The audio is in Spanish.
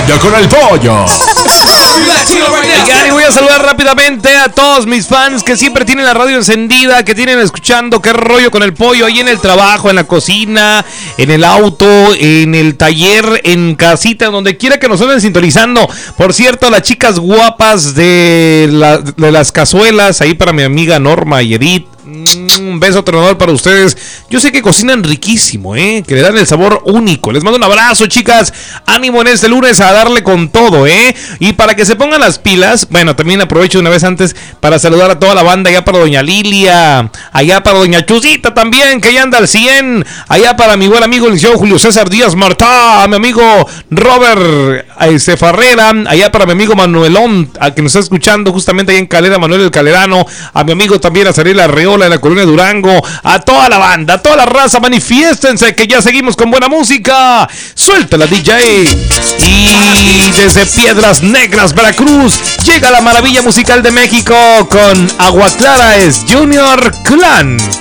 rollo con el pollo. Y voy a saludar rápidamente a todos mis fans que siempre tienen la radio encendida, que tienen escuchando qué rollo con el pollo ahí en el trabajo, en la cocina, en el auto, en el taller, en casita, donde quiera que nos estén sintonizando. Por cierto, las chicas guapas de las cazuelas, ahí para mi amiga Norma y Edith. Un beso tronador para ustedes. Yo sé que cocinan riquísimo, que le dan el sabor único. Les mando un abrazo, chicas. Ánimo en este lunes a darle con todo, Y para que se pongan las pilas, bueno, también aprovecho una vez antes para saludar a toda la banda. Allá para doña Lilia, allá para doña Chusita también, que ya anda al 100. Allá para mi buen amigo el licenciado Julio César Díaz Martá, a mi amigo Robert Farrera. Allá para mi amigo Manuelón, a que nos está escuchando justamente ahí en Calera, Manuel el Calerano. A mi amigo también Azariel Arreola en la colonia Durango. A toda la banda, a toda la raza, manifiéstense que ya seguimos con buena música. Suéltala, DJ. Y desde Piedras Negras, Veracruz, llega la maravilla musical de México con Agua Clara es Junior Clan.